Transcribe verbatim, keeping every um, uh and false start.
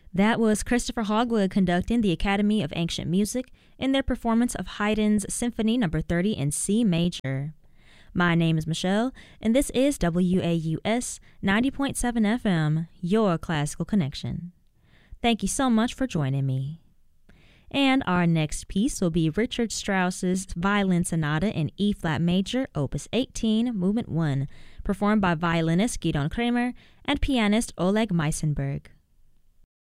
That was Christopher Hogwood conducting the Academy of Ancient Music in their performance of Haydn's Symphony Number thirty in C major. My name is Michelle, and this is W A U S ninety point seven F M, your classical connection. Thank you so much for joining me. And our next piece will be Richard Strauss's Violin Sonata in E-flat major, Opus eighteen, Movement one, performed by violinist Gidon Kremer and pianist Oleg Meisenberg.